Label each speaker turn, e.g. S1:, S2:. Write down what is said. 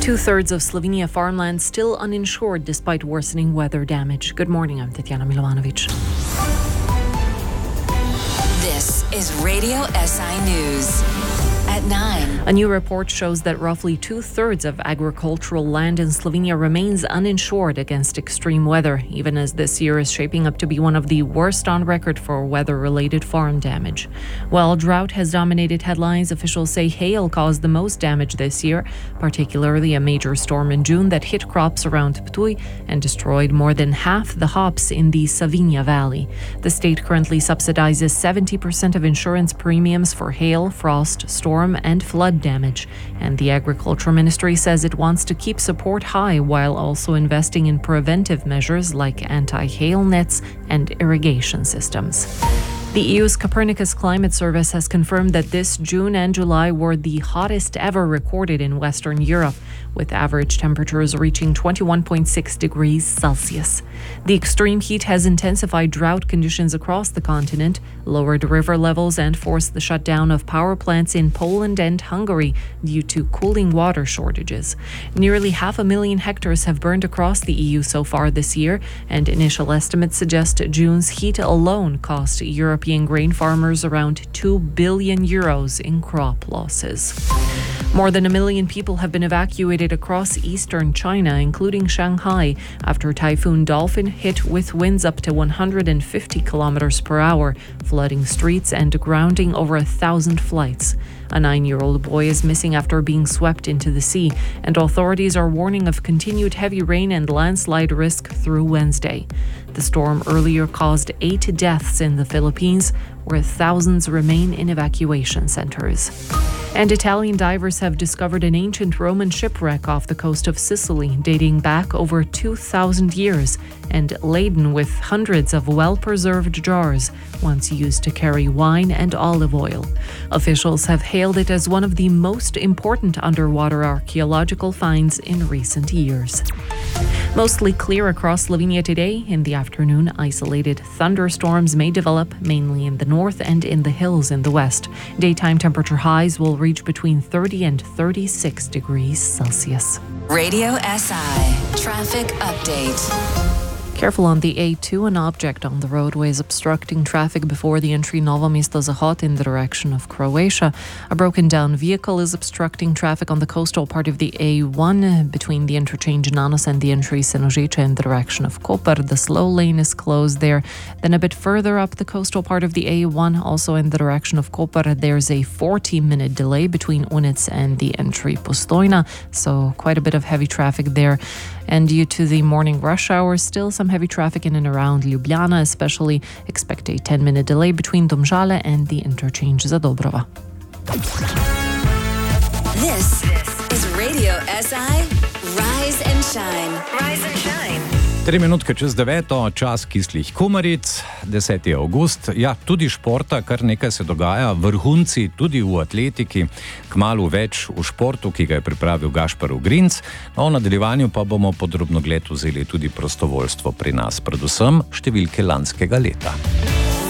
S1: 2/3 of Slovenia farmland still uninsured despite worsening weather damage. Good morning, I'm Tatiana Milovanovic.
S2: This is Radio SI News. At 9.
S1: A new report shows that roughly 2/3 of agricultural land in Slovenia remains uninsured against extreme weather, even as this year is shaping up to be one of the worst on record for weather-related farm damage. While drought has dominated headlines, officials say hail caused the most damage this year, particularly a major storm in June that hit crops around Ptuj and destroyed more than half the hops in the Savinja Valley. The state currently subsidizes 70% of insurance premiums for hail, frost, storm and flood damage, and the Agriculture Ministry says it wants to keep support high while also investing in preventive measures like anti-hail nets and irrigation systems. The EU's Copernicus Climate Service has confirmed that this June and July were the hottest ever recorded in Western Europe, with average temperatures reaching 21.6 degrees Celsius. The extreme heat has intensified drought conditions across the continent, lowered river levels, and forced the shutdown of power plants in Poland and Hungary due to cooling water shortages. Nearly 500,000 hectares have burned across the EU so far this year, and initial estimates suggest June's heat alone cost European grain farmers around €2 billion in crop losses. More than 1 million people have been evacuated across eastern China, including Shanghai, after Typhoon Dolphin hit with winds up to 150 kilometers per hour, flooding streets and grounding over 1,000 flights. A 9-year-old boy is missing after being swept into the sea, and authorities are warning of continued heavy rain and landslide risk through Wednesday. The storm earlier caused 8 deaths in the Philippines, where thousands remain in evacuation centers. And Italian divers have discovered an ancient Roman shipwreck off the coast of Sicily, dating back over 2,000 years and laden with hundreds of well-preserved jars, once used to carry wine and olive oil. Officials have hailed it as one of the most important underwater archaeological finds in recent years. Mostly clear across Slovenia today. In the afternoon, isolated thunderstorms may develop, mainly in the north and in the hills in the west. Daytime temperature highs will reach between 30 and 36 degrees Celsius.
S2: Radio SI Traffic Update.
S1: Careful on the A2, an object on the roadway is obstructing traffic before the entry Novo Mesto Zahod in the direction of Croatia. A broken down vehicle is obstructing traffic on the coastal part of the A1 between the interchange Nanos and the entry Senožice in the direction of Koper. The slow lane is closed there. Then a bit further up the coastal part of the A1, also in the direction of Koper, there's a 40-minute delay between Unec and the entry Postojna, so quite a bit of heavy traffic there. And due to the morning rush hour, still some heavy traffic in and around Ljubljana, especially expect a 10-minute delay between Domžale and the interchange Zadobrova.
S2: This is Radio SI Rise and Shine. Rise and Shine.
S3: 3 minutke čez 9, čas kislih kumaric, 10. avgust. Ja, tudi športa, kar nekaj se dogaja, vrhunci tudi v atletiki, kmalu več v športu, ki ga je pripravil Gašper Ogrinc. No, v nadaljevanju pa bomo podrobno gled vzeli tudi prostovoljstvo pri nas, predvsem številke lanskega leta.